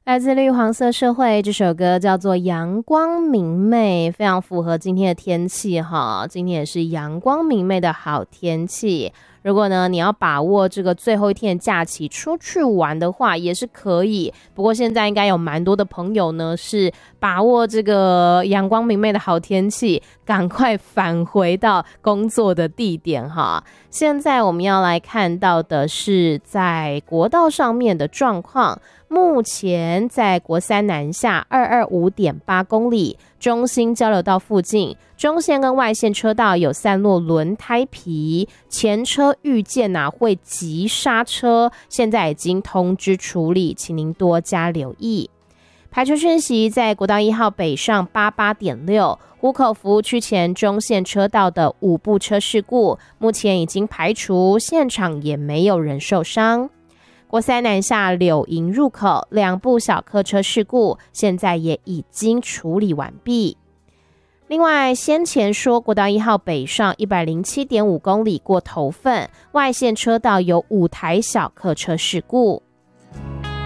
来自绿黄色社会，这首歌叫做阳光明媚，非常符合今天的天气哈。今天也是阳光明媚的好天气。如果呢你要把握这个最后一天的假期出去玩的话也是可以，不过现在应该有蛮多的朋友呢是把握这个阳光明媚的好天气赶快返回到工作的地点哈。现在我们要来看到的是在国道上面的状况，目前在国三南下 225.8 公里中心交流道附近，中线跟外线车道有散落轮胎皮，前车预见会急刹车，现在已经通知处理，请您多加留意。排除讯息，在国道1号北上 88.6 湖口服务区前中线车道的5部车事故，目前已经排除，现场也没有人受伤。国三南下柳营入口2部小客车事故，现在也已经处理完毕。另外，先前说国道1号北上 107.5 公里过头份，外线车道有5台小客车事故。